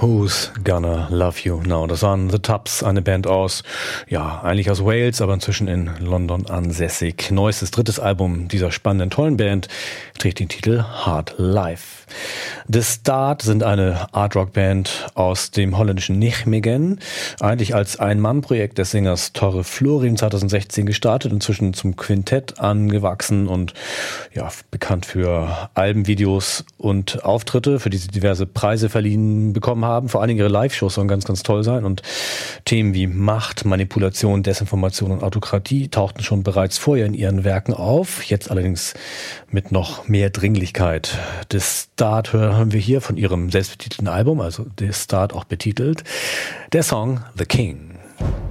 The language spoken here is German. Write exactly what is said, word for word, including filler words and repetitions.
Who's Gonna Love You Now? Das waren The Tubbs, eine Band aus, ja, eigentlich aus Wales, aber inzwischen in London ansässig. Neuestes, drittes Album dieser spannenden, tollen Band trägt den Titel Hard Life. The Start sind eine Art-Rock-Band aus dem holländischen Nijmegen, eigentlich als Ein-Mann-Projekt des Sängers Torre Florin zweitausendsechzehn gestartet, inzwischen zum Quintett angewachsen und ja, bekannt für Albenvideos und Auftritte, für die sie diverse Preise verliehen bekommen haben. Vor allen Dingen ihre Live-Shows sollen ganz, ganz toll sein und Themen wie Macht, Manipulation, Desinformation und Autokratie tauchten schon bereits vorher in ihren Werken auf, jetzt allerdings mit noch mehr Dringlichkeit. The Start hören wir hier von ihrem selbstbetitelten Album, also The Start auch betitelt, der Song The King.